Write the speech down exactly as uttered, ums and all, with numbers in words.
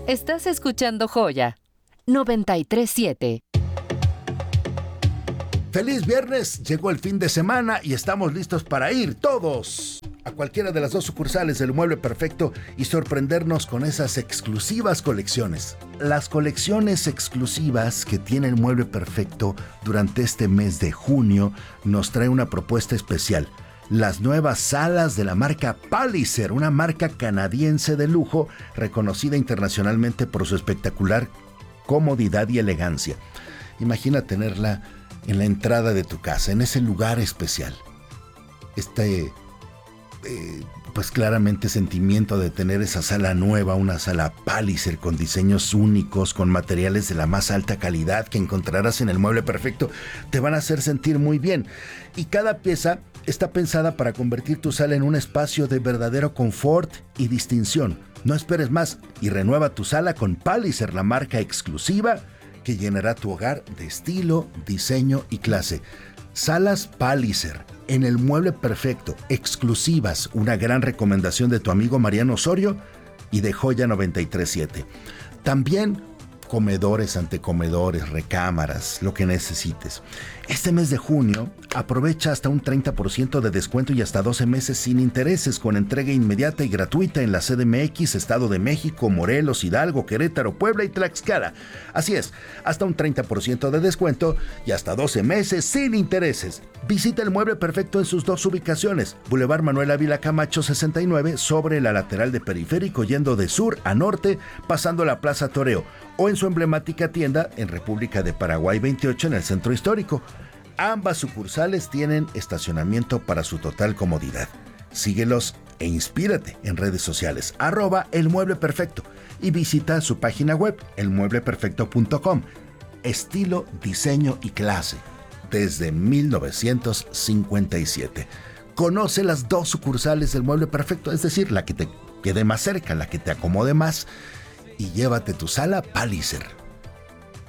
Estás escuchando Joya noventa y tres siete. ¡Feliz viernes! Llegó el fin de semana y estamos listos para ir todos a cualquiera de las dos sucursales del Mueble Perfecto y sorprendernos con esas exclusivas colecciones. Las colecciones exclusivas que tiene el Mueble Perfecto durante este mes de junio nos trae una propuesta especial. Las nuevas salas de la marca Palliser, una marca canadiense de lujo reconocida internacionalmente por su espectacular comodidad y elegancia. Imagina tenerla en la entrada de tu casa, en ese lugar especial. Este, eh, pues claramente sentimiento de tener esa sala nueva, una sala Palliser con diseños únicos, con materiales de la más alta calidad que encontrarás en el Mueble Perfecto, te van a hacer sentir muy bien. Y cada pieza está pensada para convertir tu sala en un espacio de verdadero confort y distinción. No esperes más y renueva tu sala con Palliser, la marca exclusiva que llenará tu hogar de estilo, diseño y clase. Salas Palliser, en el Mueble Perfecto, exclusivas, una gran recomendación de tu amigo Mariano Osorio y de Joya noventa y tres siete. También comedores, antecomedores, recámaras, lo que necesites. Este mes de junio, aprovecha hasta un treinta por ciento de descuento y hasta doce meses sin intereses con entrega inmediata y gratuita en la C D M X, Estado de México, Morelos, Hidalgo, Querétaro, Puebla y Tlaxcala. Así es, hasta un treinta por ciento de descuento y hasta doce meses sin intereses. Visita el Mueble Perfecto en sus dos ubicaciones, Boulevard Manuel Ávila Camacho sesenta y nueve, sobre la lateral de Periférico yendo de sur a norte, pasando la Plaza Toreo, o en su emblemática tienda en República de Paraguay veintiocho en el Centro Histórico. Ambas sucursales tienen estacionamiento para su total comodidad. Síguelos e inspírate en redes sociales, arroba El Mueble Perfecto, y visita su página web, el mueble perfecto punto com. Estilo, diseño y clase, desde mil novecientos cincuenta y siete. Conoce las dos sucursales del Mueble Perfecto, es decir, la que te quede más cerca, la que te acomode más, y llévate tu sala Palliser.